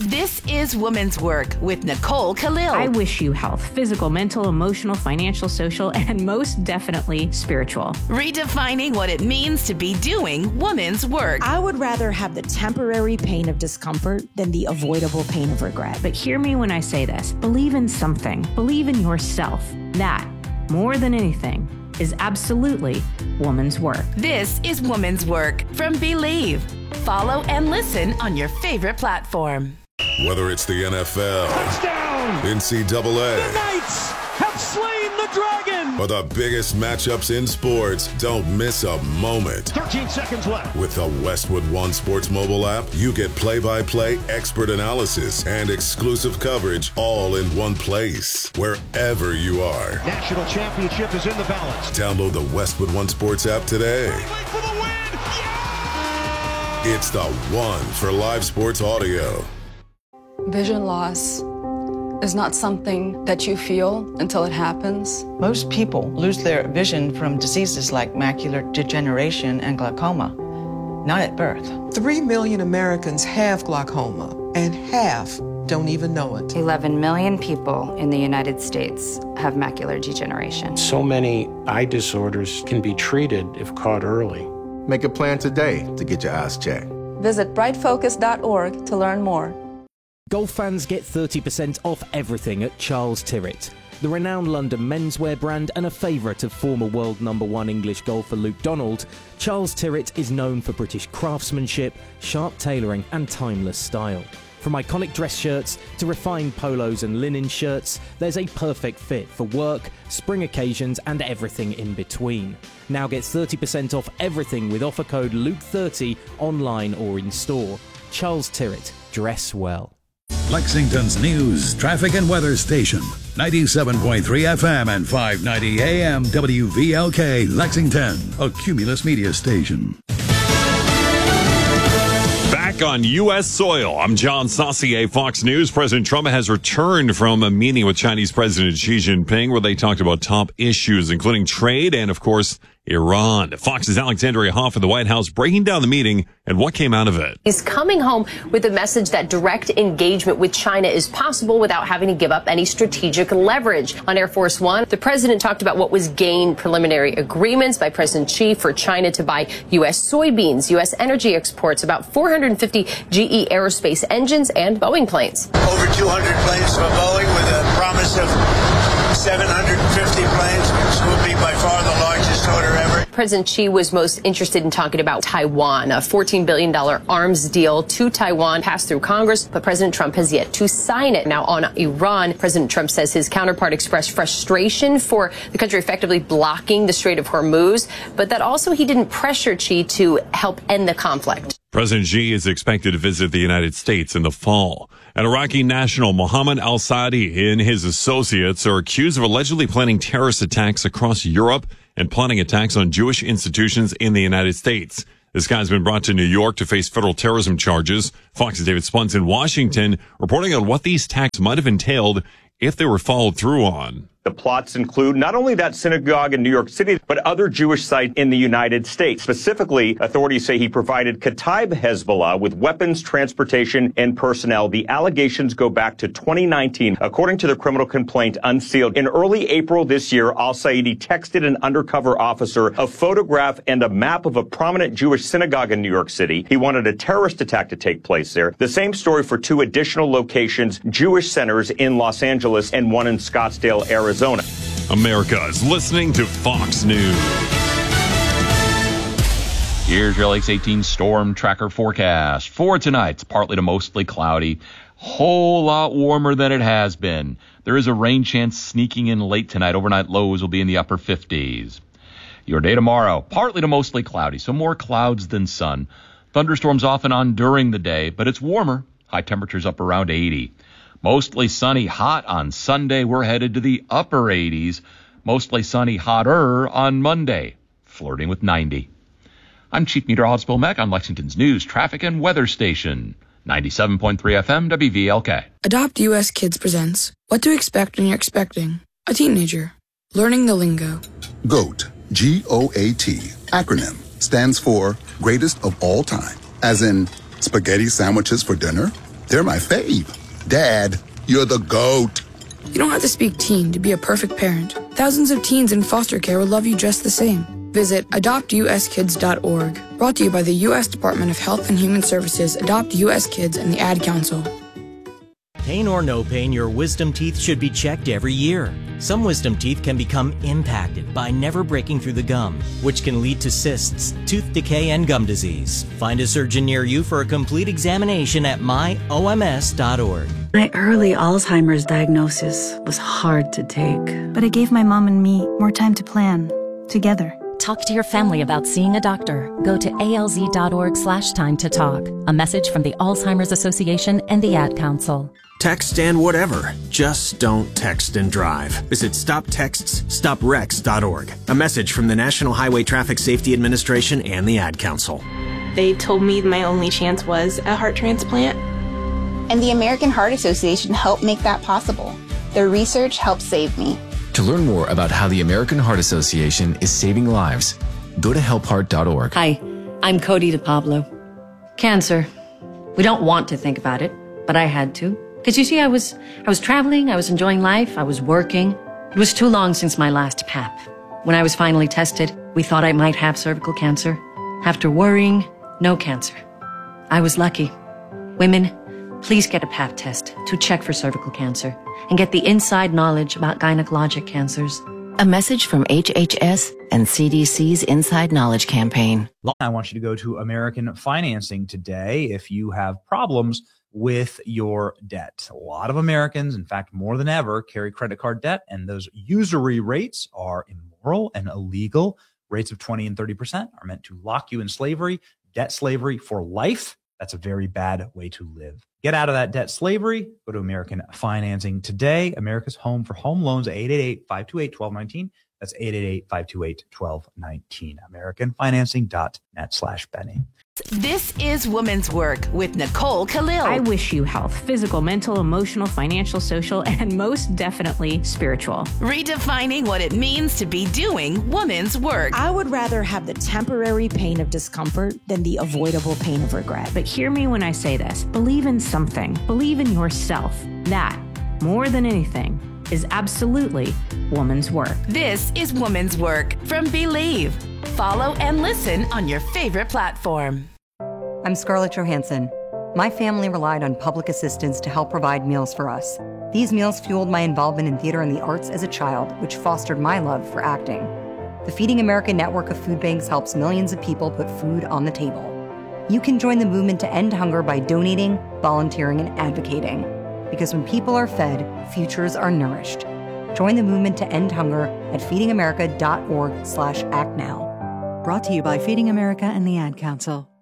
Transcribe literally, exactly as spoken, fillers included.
This is Women's Work with Nicole Khalil. I wish you health, physical, mental, emotional, financial, social, and most definitely spiritual. Redefining what it means to be doing women's work. I would rather have the temporary pain of discomfort than the avoidable pain of regret. But hear me when I say this. Believe in something. Believe in yourself. That, more than anything, is absolutely woman's work. This is Women's Work from Believe. Follow and listen on your favorite platform. Whether it's the N F L, touchdown, N C double A, the Knights have slain the dragon, or the biggest matchups in sports, don't miss a moment. thirteen seconds left. With the Westwood One Sports mobile app, you get play-by-play, expert analysis, and exclusive coverage all in one place, wherever you are. National championship is in the balance. Download the Westwood One Sports app today. For the win. Yeah! It's the one for live sports audio. Vision loss is not something that you feel until it happens. Most people lose their vision from diseases like macular degeneration and glaucoma, not at birth. Three million Americans have glaucoma, and half don't even know it. eleven million people in the United States have macular degeneration. So many eye disorders can be treated if caught early. Make a plan today to get your eyes checked. Visit bright focus dot org to learn more. Golf fans get thirty percent off everything at Charles Tyrwhitt. The renowned London menswear brand and a favourite of former world number one English golfer Luke Donald, Charles Tyrwhitt is known for British craftsmanship, sharp tailoring and timeless style. From iconic dress shirts to refined polos and linen shirts, there's a perfect fit for work, spring occasions and everything in between. Now get thirty percent off everything with offer code Luke thirty online or in store. Charles Tyrwhitt, dress well. Lexington's news, traffic and weather station. ninety-seven point three F M and five ninety A M W V L K Lexington, a Cumulus media station. Back on U S soil, I'm John Saucier, Fox News. President Trump has returned from a meeting with Chinese President Xi Jinping where they talked about top issues, including trade and, of course, Iran. Fox's Alexandria Hoff at the White House breaking down the meeting and what came out of it. He's coming home with a message that direct engagement with China is possible without having to give up any strategic leverage. On Air Force One, the president talked about what was gained preliminary agreements by President Xi for China to buy U S soybeans, U S energy exports, about four hundred fifty G E aerospace engines and Boeing planes. Over two hundred planes for Boeing with a promise of seven hundred fifty planes, which will be by far the largest order ever. President Xi was most interested in talking about Taiwan. A fourteen billion dollars arms deal to Taiwan passed through Congress, but President Trump has yet to sign it. Now, on Iran, President Trump says his counterpart expressed frustration for the country effectively blocking the Strait of Hormuz, but that also he didn't pressure Xi to help end the conflict. President Xi is expected to visit the United States in the fall. An Iraqi national, Mohammed al-Saadi, and his associates are accused of allegedly planning terrorist attacks across Europe and plotting attacks on Jewish institutions in the United States. This guy's been brought to New York to face federal terrorism charges. Fox's David Spunts in Washington reporting on what these attacks might have entailed if they were followed through on. The plots include not only that synagogue in New York City, but other Jewish sites in the United States. Specifically, authorities say he provided Kataib Hezbollah with weapons, transportation, and personnel. The allegations go back to twenty nineteen, according to the criminal complaint unsealed. In early April this year, al-Saidi texted an undercover officer a photograph and a map of a prominent Jewish synagogue in New York City. He wanted a terrorist attack to take place there. The same story for two additional locations, Jewish centers in Los Angeles and one in Scottsdale, Arizona. America is listening to Fox News. Here's your Lakes eighteen storm tracker forecast. For tonight, it's partly to mostly cloudy. Whole lot warmer than it has been. There is a rain chance sneaking in late tonight. Overnight lows will be in the upper fifties. Your day tomorrow, partly to mostly cloudy, so more clouds than sun. Thunderstorms off and on during the day, but it's warmer. High temperatures up around eighty. Mostly sunny, hot on Sunday. We're headed to the upper eighties. Mostly sunny, hotter on Monday, flirting with ninety. I'm Chief Meteorologist Bill Mack on Lexington's News, Traffic and Weather Station, ninety-seven point three F M W V L K. Adopt U S Kids presents What to Expect When You're Expecting a Teenager. Learning the lingo. GOAT, G O A T, acronym, stands for Greatest of All Time, as in spaghetti sandwiches for dinner, They're my fave. Dad, you're the GOAT. You don't have to speak teen to be a perfect parent. Thousands of teens in foster care will love you just the same. Visit adopt u s kids dot org. Brought to you by the U S Department of Health and Human Services, Adopt U S Kids, and the Ad Council. Pain or no pain, your wisdom teeth should be checked every year. Some wisdom teeth can become impacted by never breaking through the gum, which can lead to cysts, tooth decay, and gum disease. Find a surgeon near you for a complete examination at my o m s dot org. My early Alzheimer's diagnosis was hard to take, but it gave my mom and me more time to plan together. Talk to your family about seeing a doctor. Go to A L Z dot org slash time to talk. A message from the Alzheimer's Association and the Ad Council. Text and whatever. Just don't text and drive. Visit stop texts stop wrecks dot org. A message from the National Highway Traffic Safety Administration and the Ad Council. They told me my only chance was a heart transplant. And the American Heart Association helped make that possible. Their research helped save me. To learn more about how the American Heart Association is saving lives, go to help heart dot org. Hi, I'm Cody DePablo. Cancer. We don't want to think about it, but I had to. Because you see, I was I was traveling, I was enjoying life, I was working. It was too long since my last P A P. When I was finally tested, we thought I might have cervical cancer. After worrying, no cancer. I was lucky. Women, please get a P A P test to check for cervical cancer and get the inside knowledge about gynecologic cancers. A message from H H S and C D C's Inside Knowledge campaign. I want you to go to American Financing today if you have problems with your debt. A lot of Americans, in fact, more than ever, carry credit card debt, and those usury rates are immoral and illegal. Rates of twenty and thirty percent are meant to lock you in slavery, debt slavery for life. That's a very bad way to live. Get out of that debt slavery. Go to American Financing today. America's home for home loans, eight eight eight, five two eight, one two one nine. That's eight eight eight, five two eight, one two one nine. American Financing dot net slash Benny. This is Women's Work with Nicole Khalil. I wish you health, physical, mental, emotional, financial, social, and most definitely spiritual. Redefining what it means to be doing women's work. I would rather have the temporary pain of discomfort than the avoidable pain of regret. But hear me when I say this. Believe in something. Believe in yourself. That, more than anything, is absolutely woman's work. This is Women's Work from Believe. Follow and listen on your favorite platform. I'm Scarlett Johansson. My family relied on public assistance to help provide meals for us. These meals fueled my involvement in theater and the arts as a child, which fostered my love for acting. The Feeding America network of food banks helps millions of people put food on the table. You can join the movement to end hunger by donating, volunteering, and advocating. Because when people are fed, futures are nourished. Join the movement to end hunger at feeding america dot org slash act now. Brought to you by Feeding America and the Ad Council.